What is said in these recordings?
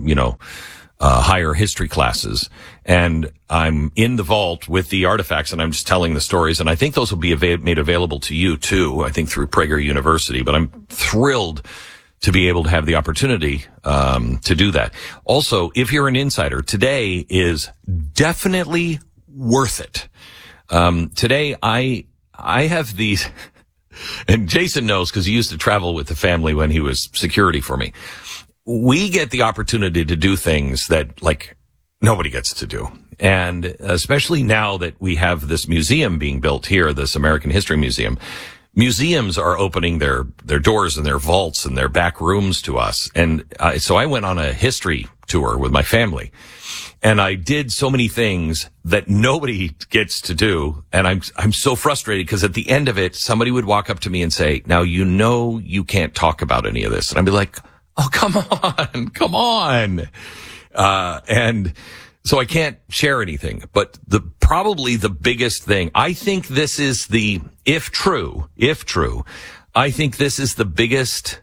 higher history classes. And I'm in the vault with the artifacts, and I'm just telling the stories. And I think those will be made available to you too, I think through Prager University. But I'm thrilled to be able to have the opportunity to do that. Also, if you're an insider, today is definitely worth it. Today I have these, and Jason knows because he used to travel with the family when he was security for me. We get the opportunity to do things that like nobody gets to do. And especially now that we have this museum being built here, this American History Museum, museums are opening their doors and their vaults and their back rooms to us. And so I went on a history tour with my family, and I did so many things that nobody gets to do. And I'm so frustrated because at the end of it, somebody would walk up to me and say, now, you can't talk about any of this. And I'd be like, oh, come on. And so I can't share anything, but probably the biggest thing, I think this is if true, I think this is the biggest,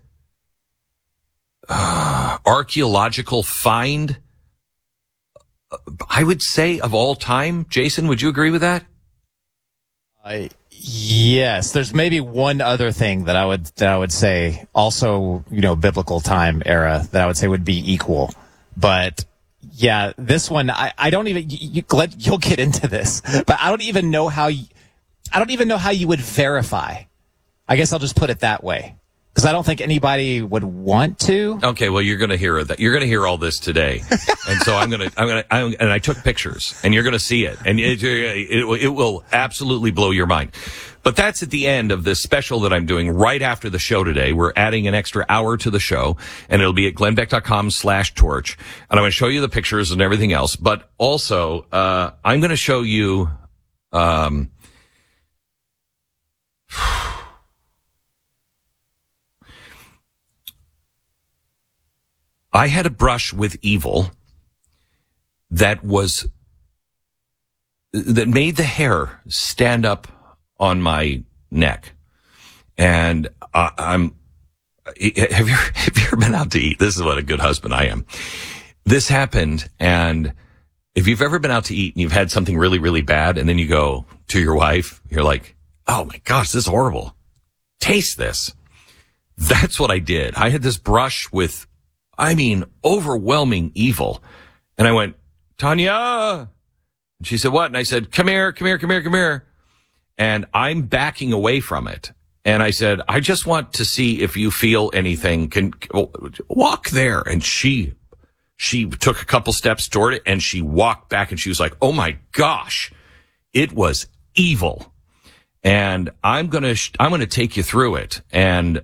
archaeological find, I would say, of all time. Jason, would you agree with that? Yes, there's maybe one other thing that I would say also, biblical time era that I would say would be equal. But yeah, this one, I don't even, you'll get into this, but I don't even know how you would verify. I guess I'll just put it that way, because I don't think anybody would want to. Okay, well, you're going to hear that. You're going to hear all this today. And so and I took pictures, and you're going to see it, and it will absolutely blow your mind. But that's at the end of this special that I'm doing right after the show today. We're adding an extra hour to the show, and it'll be at glennbeck.com/torch. And I'm going to show you the pictures and everything else. But also, I'm going to show you, I had a brush with evil that made the hair stand up on my neck. And have you ever been out to eat? This is what a good husband I am. This happened, and if you've ever been out to eat and you've had something really, really bad, and then you go to your wife, you're like, oh my gosh, this is horrible. Taste this. That's what I did. I had this brush with, overwhelming evil. And I went, Tanya. And she said, what? And I said, come here. And I'm backing away from it. And I said, I just want to see if you feel anything. Can walk there. And she took a couple steps toward it, and she walked back, and she was like, oh my gosh, it was evil. And I'm going to take you through it. And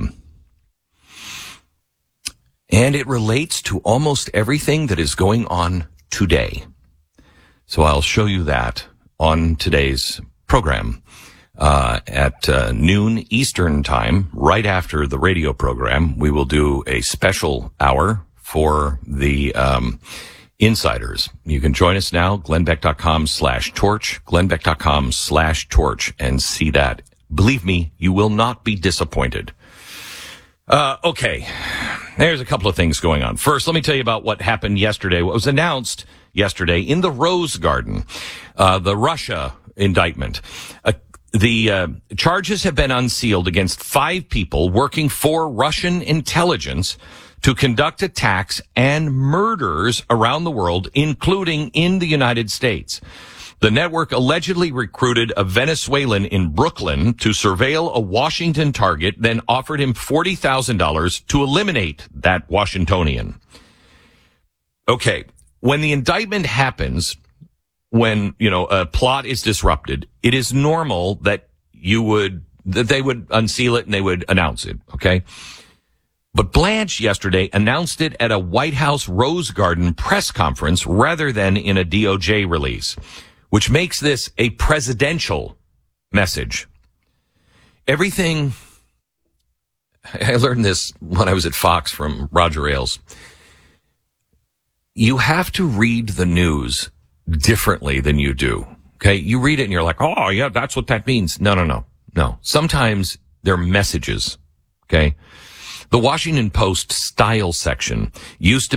it relates to almost everything that is going on today. So I'll show you that on today's program at noon Eastern time, right after the radio program. We will do a special hour for the insiders. You can join us now, glennbeck.com/torch, glennbeck.com/torch, and see that. Believe me, you will not be disappointed. Okay. There's a couple of things going on. First, let me tell you about what happened yesterday, what was announced yesterday in the Rose Garden, the Russia indictment. The charges have been unsealed against 5 people working for Russian intelligence to conduct attacks and murders around the world, including in the United States. The network allegedly recruited a Venezuelan in Brooklyn to surveil a Washington target, then offered him $40,000 to eliminate that Washingtonian. Okay, when the indictment happens, when, a plot is disrupted, it is normal that they would unseal it and they would announce it, okay? But Blanche yesterday announced it at a White House Rose Garden press conference rather than in a DOJ release, which makes this a presidential message. Everything, I learned this when I was at Fox from Roger Ailes. You have to read the news differently than you do. Okay. You read it and you're like, oh yeah, that's what that means. No. Sometimes they're messages. Okay. The Washington Post style section used to